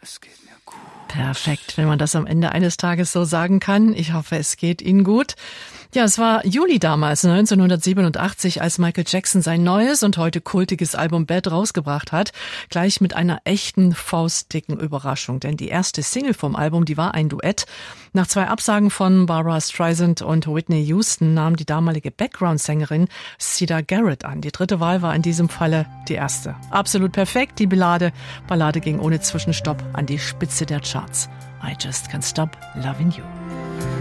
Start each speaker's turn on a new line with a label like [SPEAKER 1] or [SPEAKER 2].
[SPEAKER 1] Es geht mir gut.
[SPEAKER 2] Perfekt, wenn man das am Ende eines Tages so sagen kann. Ich hoffe, es geht Ihnen gut. Ja, es war Juli damals, 1987, als Michael Jackson sein neues und heute kultiges Album Bad rausgebracht hat. Gleich mit einer echten faustdicken Überraschung. Denn die erste Single vom Album, die war ein Duett. Nach 2 Absagen von Barbra Streisand und Whitney Houston nahm die damalige Background-Sängerin Siedah Garrett an. Die 3. Wahl war in diesem Falle die erste. Absolut perfekt, die Ballade ging ohne Zwischenstopp an die Spitze der Charts. I Just Can't Stop Loving You.